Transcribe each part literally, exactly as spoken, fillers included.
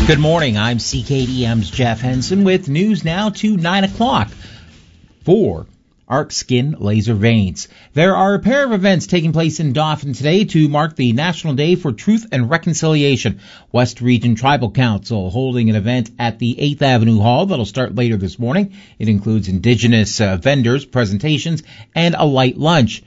Good morning. I'm C K D M's Jeff Henson with news now to nine o'clock for Arc Skin Laser Veins. There are a pair of events taking place in Dauphin today to mark the National Day for Truth and Reconciliation. West Region Tribal Council holding an event at the eighth Avenue Hall that'll start later this morning. It includes Indigenous uh, vendors, presentations, and a light lunch.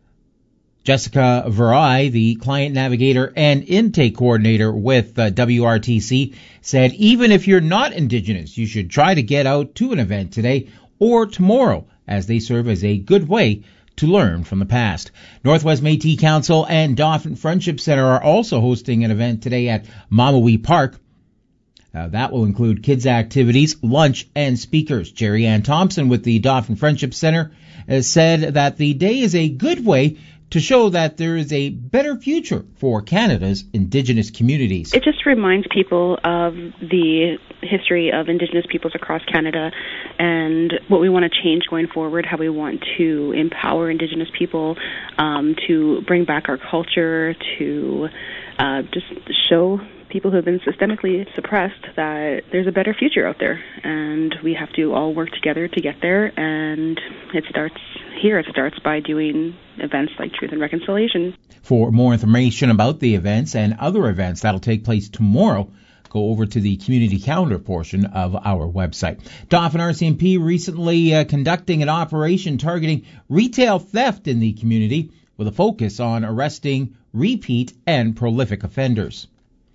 Jessica Verai, the client navigator and intake coordinator with uh, W R T C, said even if you're not Indigenous, you should try to get out to an event today or tomorrow, as they serve as a good way to learn from the past. Northwest Métis Council and Dauphin Friendship Center are also hosting an event today at Mamawee Park. Uh, that will include kids' activities, lunch, and speakers. Jerry Ann Thompson with the Dauphin Friendship Center uh, said that the day is a good way to show that there is a better future for Canada's Indigenous communities. It just reminds people of the history of Indigenous peoples across Canada and what we want to change going forward, how we want to empower Indigenous people, um, to bring back our culture, to uh, just show people who have been systemically suppressed that there's a better future out there, and we have to all work together to get there, and it starts here. It starts by doing events like Truth and Reconciliation. For more information about the events and other events that'll take place tomorrow, go over to the community calendar portion of our website. Dauphin R C M P recently uh, conducting an operation targeting retail theft in the community with a focus on arresting repeat and prolific offenders.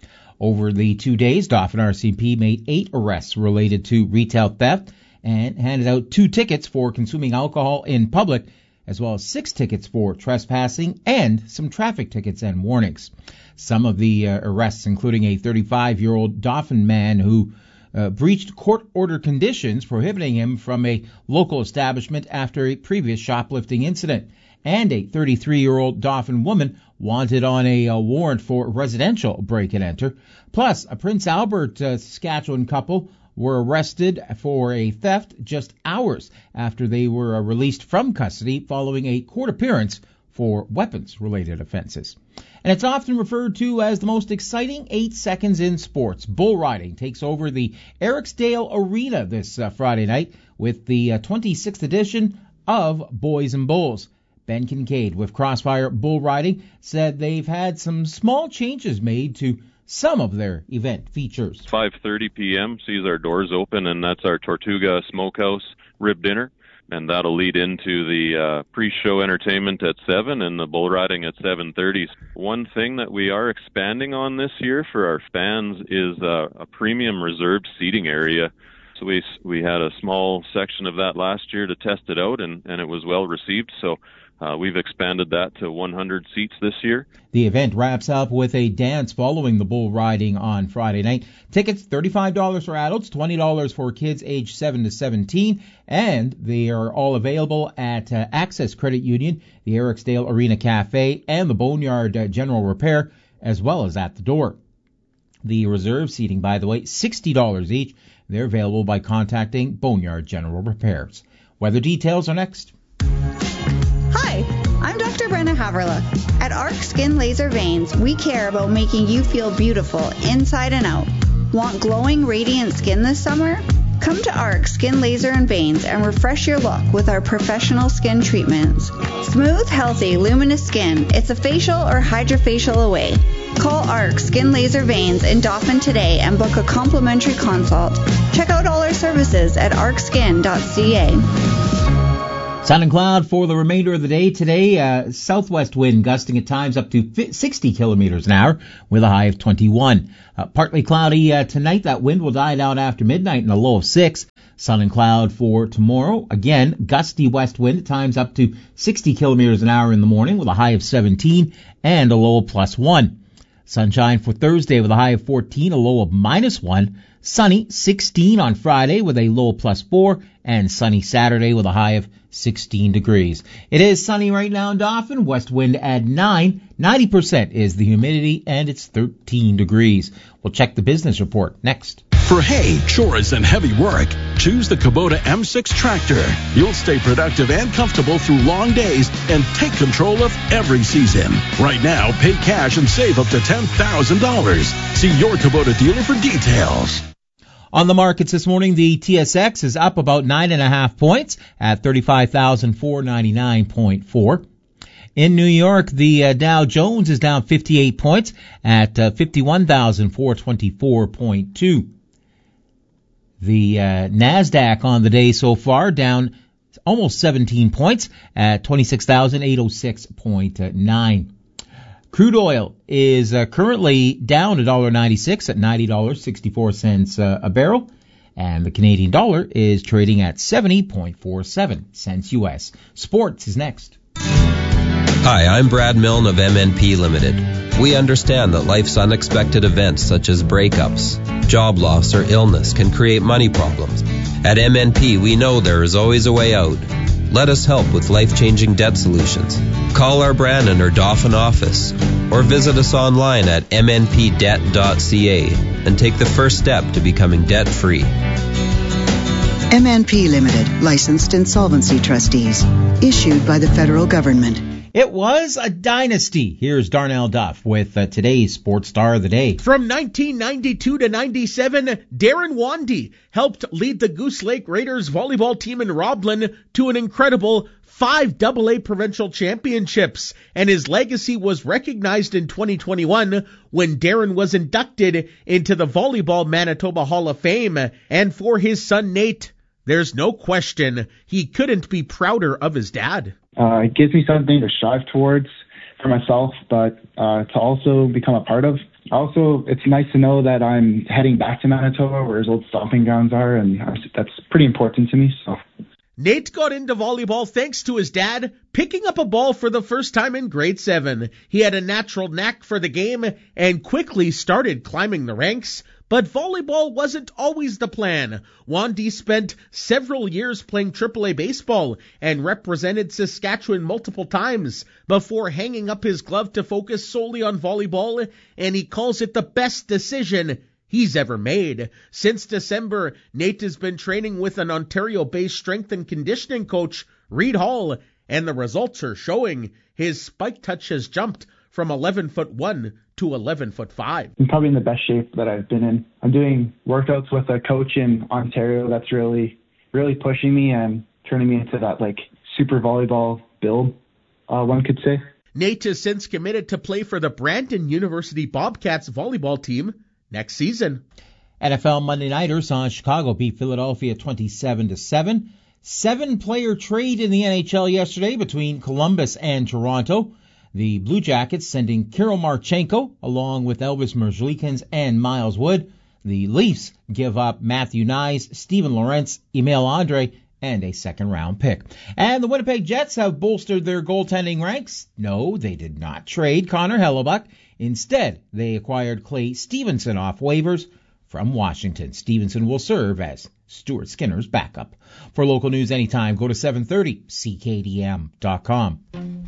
Over the two days, Dauphin R C M P made eight arrests related to retail theft and handed out two tickets for consuming alcohol in public, as well as six tickets for trespassing and some traffic tickets and warnings. Some of the uh, arrests, including a thirty-five-year-old Dauphin man who uh, breached court-order conditions prohibiting him from a local establishment after a previous shoplifting incident, and a thirty-three-year-old Dauphin woman wanted on a, a warrant for residential break-and-enter. Plus, a Prince Albert, uh, Saskatchewan couple were arrested for a theft just hours after they were uh, released from custody following a court appearance for weapons-related offenses. And it's often referred to as the most exciting eight seconds in sports. Bull riding takes over the Eriksdale Arena this uh, Friday night with the uh, twenty-sixth edition of Boys and Bulls. Ben Kincaid with Crossfire Bull Riding said they've had some small changes made to some of their event features. five thirty p.m. sees our doors open, and that's our Tortuga Smokehouse rib dinner. And that'll lead into the uh, pre-show entertainment at seven and the bull riding at seven thirty. One thing that we are expanding on this year for our fans is uh, a premium reserved seating area. So we we had a small section of that last year to test it out, and, and it was well received. So uh, we've expanded that to one hundred seats this year. The event wraps up with a dance following the bull riding on Friday night. Tickets thirty-five dollars for adults, twenty dollars for kids aged seven to seventeen, and they are all available at uh, Access Credit Union, the Eriksdale Arena Cafe, and the Boneyard uh, General Repair, as well as at the door. The reserve seating, by the way, sixty dollars each. They're available by contacting Boneyard General Repairs. Weather details are next. Hi, I'm Doctor Brenna Haverla. At Arc Skin Laser Veins, we care about making you feel beautiful inside and out. Want glowing, radiant skin this summer? Come to Arc Skin Laser and Veins and refresh your look with our professional skin treatments. Smooth, healthy, luminous skin. It's a facial or hydrofacial away. Call Arc Skin Laser Veins in Dauphin today and book a complimentary consult. Check out all our services at arc skin dot c a. Sun and cloud for the remainder of the day today. Uh, southwest wind gusting at times up to sixty kilometers an hour with a high of twenty-one. Uh, partly cloudy uh, tonight. That wind will die down after midnight and a low of six. Sun and cloud for tomorrow. Again, gusty west wind at times up to sixty kilometers an hour in the morning with a high of seventeen and a low of plus one. Sunshine for Thursday with a high of fourteen, a low of minus one. Sunny, sixteen on Friday with a low of plus four, and sunny Saturday with a high of sixteen degrees. It is sunny right now in Dauphin. West wind at nine. ninety percent is the humidity, and it's thirteen degrees. We'll check the business report next. For hay, chores, and heavy work, choose the Kubota M six tractor. You'll stay productive and comfortable through long days and take control of every season. Right now, pay cash and save up to ten thousand dollars. See your Kubota dealer for details. On the markets this morning, the T S X is up about nine and a half points at thirty-five thousand four hundred ninety-nine point four. In New York, the uh, Dow Jones is down fifty-eight points at uh, fifty-one thousand four hundred twenty-four point two. The uh, NASDAQ on the day so far down almost seventeen points at twenty-six thousand eight hundred six point nine. Crude oil is uh, currently down one dollar ninety-six at ninety dollars and sixty-four cents uh, a barrel. And the Canadian dollar is trading at seventy point four seven cents U S. Sports is next. Hi, I'm Brad Milne of M N P Limited. We understand that life's unexpected events such as breakups, job loss, or illness can create money problems. At M N P, we know there is always a way out. Let us help with life-changing debt solutions. Call our Brandon or Dauphin office or visit us online at m n p debt dot c a and take the first step to becoming debt-free. M N P Limited, licensed insolvency trustees, issued by the federal government. It was a dynasty. Here's Darnell Duff with uh, today's Sports Star of the Day. From nineteen ninety-two to ninety-seven, Darren Wandy helped lead the Goose Lake Raiders volleyball team in Roblin to an incredible five double A provincial championships, and his legacy was recognized in twenty twenty-one when Darren was inducted into the Volleyball Manitoba Hall of Fame. And for his son Nate, there's no question he couldn't be prouder of his dad. Uh, it gives me something to strive towards for myself, but uh, to also become a part of. Also, it's nice to know that I'm heading back to Manitoba, where his old stomping grounds are, and that's pretty important to me. So. Nate got into volleyball thanks to his dad picking up a ball for the first time in grade seven. He had a natural knack for the game and quickly started climbing the ranks. But volleyball wasn't always the plan. Wandy spent several years playing triple A baseball and represented Saskatchewan multiple times before hanging up his glove to focus solely on volleyball, and he calls it the best decision he's ever made. Since December, Nate has been training with an Ontario-based strength and conditioning coach, Reed Hall, and the results are showing. His spike touch has jumped from eleven foot one to eleven foot five. I'm probably in the best shape that I've been in. I'm doing workouts with a coach in Ontario that's really, really pushing me and turning me into that like super volleyball build, uh, one could say. Nate has since committed to play for the Brandon University Bobcats volleyball team next season. N F L Monday Nighters saw Chicago beat Philadelphia twenty-seven to seven. Seven-player trade in the N H L yesterday between Columbus and Toronto. The Blue Jackets sending Kirill Marchenko along with Elvis Merzlikins and Miles Wood. The Leafs give up Matthew Nyes, Steven Lorentz, Emil Andre, and a second-round pick. And the Winnipeg Jets have bolstered their goaltending ranks. No, they did not trade Connor Hellebuck. Instead, they acquired Clay Stevenson off waivers from Washington. Stevenson will serve as Stuart Skinner's backup. For local news anytime, go to seven thirty C K D M dot com.